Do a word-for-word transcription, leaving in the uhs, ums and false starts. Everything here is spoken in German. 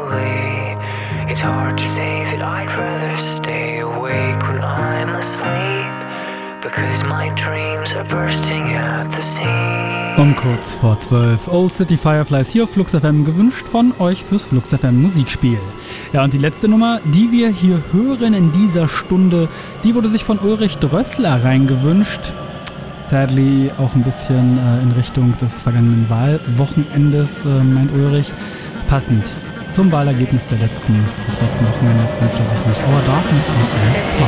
slowly. It's hard to say that I'd rather stay awake when I'm asleep, because my dreams are bursting at the seams. Um kurz vor zwölf, Old City Fireflies hier auf Flux F M, gewünscht von euch fürs Flux F M Musikspiel. Ja, und die letzte Nummer, die wir hier hören in dieser Stunde, die wurde sich von Ulrich Drössler reingewünscht. Sadly auch ein bisschen äh, in Richtung des vergangenen Wahlwochenendes, äh, meint Ulrich. Passend zum Wahlergebnis der letzten, des letzten Wochenendes wünscht er sich nicht Our Darkness on Air.